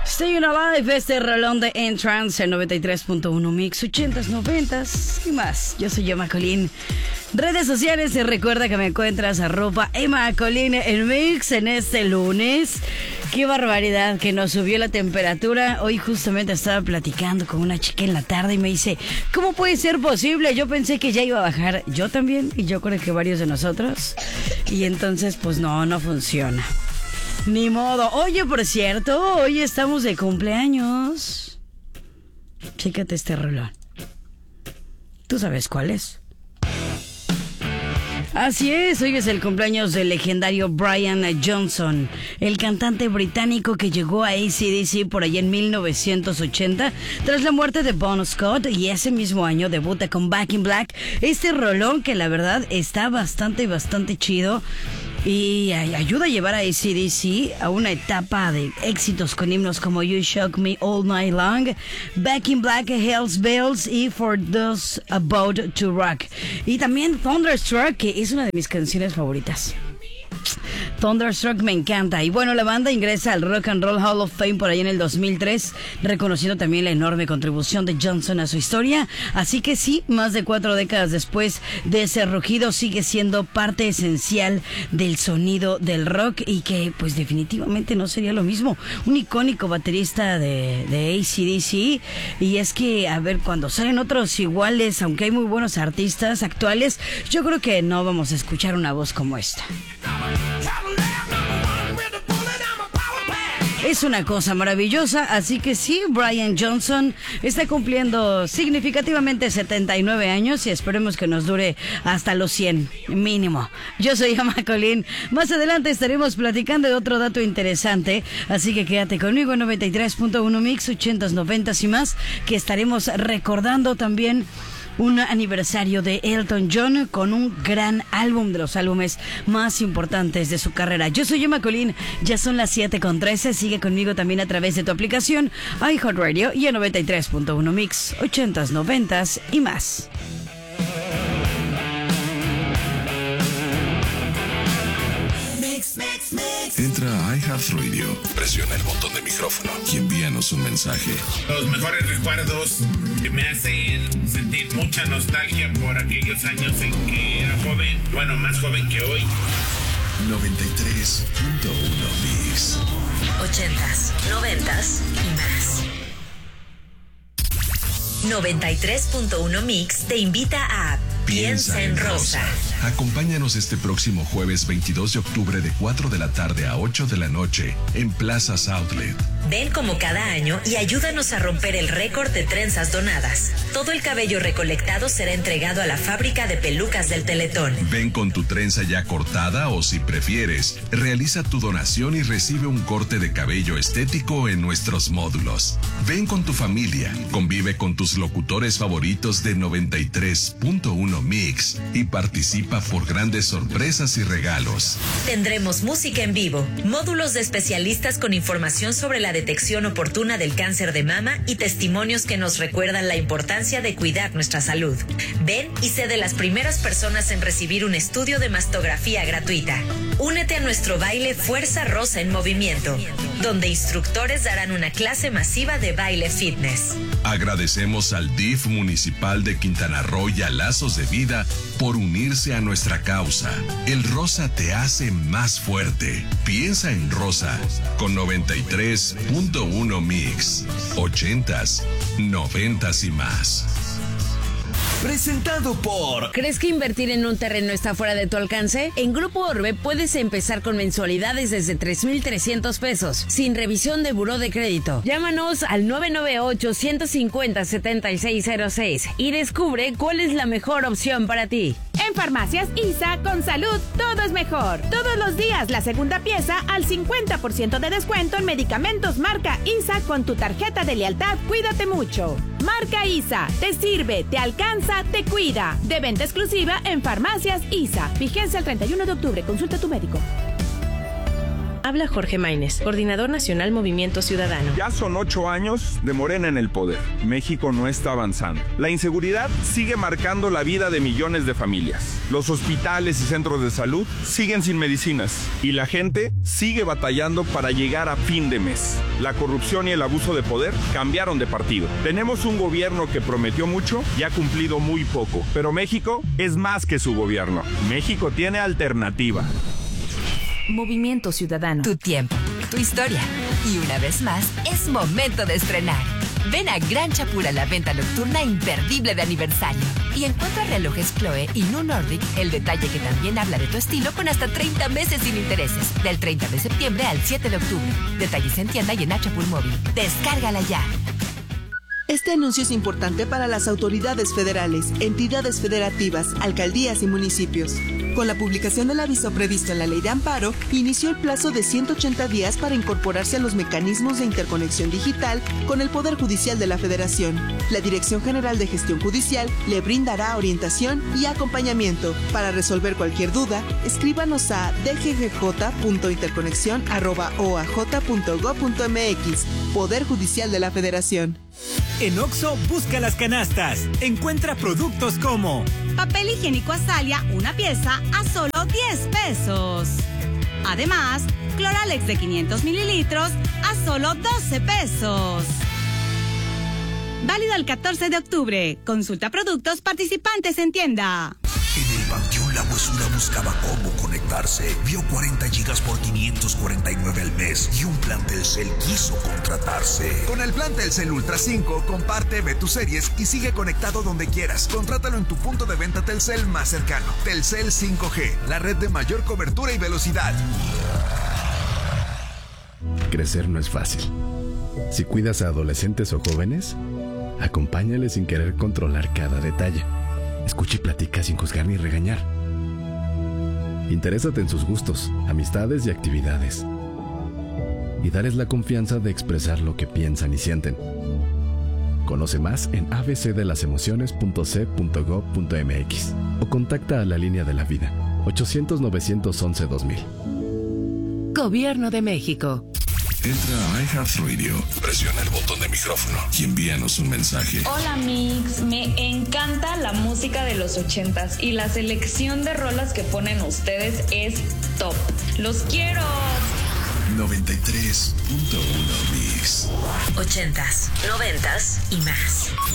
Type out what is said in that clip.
Staying Alive, este rolón de Entrance en 93.1 Mix, 80s, 90s y más. Yo soy Emma Colín. Redes sociales, te recuerda que me encuentras @Emma Colín en Mix en este lunes. Qué barbaridad que nos subió la temperatura. Hoy justamente estaba platicando con una chica en la tarde y me dice, ¿cómo puede ser posible? Yo pensé que ya iba a bajar. Yo también, y yo creo que varios de nosotros. Y entonces, pues no funciona. Ni modo. Oye, por cierto, hoy estamos de cumpleaños. Chécate este rolón. ¿Tú sabes cuál es? Así es, hoy es el cumpleaños del legendario Brian Johnson, el cantante británico que llegó a AC/DC por allá en 1980 tras la muerte de Bon Scott, y ese mismo año debuta con Back in Black, este rolón que la verdad está bastante chido. Y ayuda a llevar a AC/DC a una etapa de éxitos con himnos como You Shock Me All Night Long, Back in Black, Hell's Bells y For Those About to Rock. Y también Thunderstruck, que es una de mis canciones favoritas. Thunderstruck me encanta. Y bueno, la banda ingresa al Rock and Roll Hall of Fame por ahí en el 2003, reconociendo también la enorme contribución de Johnson a su historia. Así que sí, más de 4 décadas después de ese rugido, sigue siendo parte esencial del sonido del rock, y que pues definitivamente no sería lo mismo. Un icónico baterista de AC/DC. Y es que, a ver, cuando salen otros iguales, aunque hay muy buenos artistas actuales, yo creo que no vamos a escuchar una voz como esta. Es una cosa maravillosa, así que sí, Brian Johnson está cumpliendo significativamente 79 años y esperemos que nos dure hasta los 100, mínimo. Yo soy Emma Colín. Más adelante estaremos platicando de otro dato interesante, así que quédate conmigo en 93.1 Mix, 80s, 90s y más, que estaremos recordando también un aniversario de Elton John con un gran álbum, de los álbumes más importantes de su carrera. Yo soy Emma Colín, ya son las 7:13. Sigue conmigo también a través de tu aplicación iHeartRadio y a 93.1 Mix, 80s, 90s y más. Entra a iHeartRadio, presiona el botón de micrófono y envíanos un mensaje. Los mejores recuerdos que me hacen sentir mucha nostalgia por aquellos años en que era joven, bueno, más joven que hoy. 93.1 Mix. 80s, 90s y más. 93.1 Mix te invita a Piensa en Rosa. Acompáñanos este próximo jueves 22 de octubre de 4 de la tarde a 8 de la noche en Plazas Outlet. Ven como cada año y ayúdanos a romper el récord de trenzas donadas. Todo el cabello recolectado será entregado a la fábrica de pelucas del Teletón. Ven con tu trenza ya cortada o, si prefieres, realiza tu donación y recibe un corte de cabello estético en nuestros módulos. Ven con tu familia, convive con tus locutores favoritos de 93.1 Mix y participa por grandes sorpresas y regalos. Tendremos música en vivo, módulos de especialistas con información sobre la detección oportuna del cáncer de mama y testimonios que nos recuerdan la importancia de cuidar nuestra salud. Ven y sé de las primeras personas en recibir un estudio de mastografía gratuita. Únete a nuestro baile Fuerza Rosa en Movimiento, donde instructores darán una clase masiva de baile fitness. Agradecemos al DIF municipal de Quintana Roo y a Lazos de Vida por unirse a nuestra causa. El rosa te hace más fuerte. Piensa en rosa con 93.1 Mix, 80s, 90s y más. Presentado por... ¿Crees que invertir en un terreno está fuera de tu alcance? En Grupo Orbe puedes empezar con mensualidades desde 3,300 pesos, sin revisión de buró de crédito. Llámanos al 998-150-7606 y descubre cuál es la mejor opción para ti. En Farmacias ISA, con salud, todo es mejor. Todos los días, la segunda pieza al 50% de descuento en medicamentos marca ISA con tu tarjeta de lealtad Cuídate Mucho. Marca ISA, te sirve, te alcanza, te cuida. De venta exclusiva en Farmacias ISA. Vigencia el 31 de octubre. Consulta a tu médico. Habla Jorge Maínez, coordinador nacional Movimiento Ciudadano. Ya son 8 años de Morena en el poder. México no está avanzando. La inseguridad sigue marcando la vida de millones de familias. Los hospitales y centros de salud siguen sin medicinas. Y la gente sigue batallando para llegar a fin de mes. La corrupción y el abuso de poder cambiaron de partido. Tenemos un gobierno que prometió mucho y ha cumplido muy poco. Pero México es más que su gobierno. México tiene alternativa. Movimiento Ciudadano. Tu tiempo, tu historia. Y una vez más, es momento de estrenar. Ven a Gran Chapura, la venta nocturna imperdible de aniversario. Y encuentra relojes Chloe y New Nordic, el detalle que también habla de tu estilo, con hasta 30 meses sin intereses. Del 30 de septiembre al 7 de octubre. Detalles en tienda y en Achapur Móvil. Descárgala ya. Este anuncio es importante para las autoridades federales, entidades federativas, alcaldías y municipios. Con la publicación del aviso previsto en la Ley de Amparo, inició el plazo de 180 días para incorporarse a los mecanismos de interconexión digital con el Poder Judicial de la Federación. La Dirección General de Gestión Judicial le brindará orientación y acompañamiento. Para resolver cualquier duda, escríbanos a dggj.interconexión@oaj.gov.mx. Poder Judicial de la Federación. En Oxxo, busca las canastas. Encuentra productos como papel higiénico Azalia, una pieza a solo 10 pesos. Además, Cloralex de 500 mililitros a solo 12 pesos. Válido el 14 de octubre. Consulta productos participantes en tienda. En el Panteón La Huesura buscaba cómo conectarse. Vio 40 gigas por 549 al mes y un plan Telcel quiso contratarse. Con el plan Telcel Ultra 5, comparte, ve tus series y sigue conectado donde quieras. Contrátalo en tu punto de venta Telcel más cercano. Telcel 5G, la red de mayor cobertura y velocidad. Crecer no es fácil. Si cuidas a adolescentes o jóvenes, acompáñales sin querer controlar cada detalle. Escucha y platica sin juzgar ni regañar. Interésate en sus gustos, amistades y actividades. Y dales la confianza de expresar lo que piensan y sienten. Conoce más en abcdelasemociones.c.gov.mx o contacta a la Línea de la Vida, 800-911-2000. Gobierno de México. Entra a iHeartRadio, presiona el botón de micrófono y envíanos un mensaje. Hola Mix, me encanta la música de los 80s y la selección de rolas que ponen ustedes es top. ¡Los quiero! 93.1 Mix. 80s, 90s y más.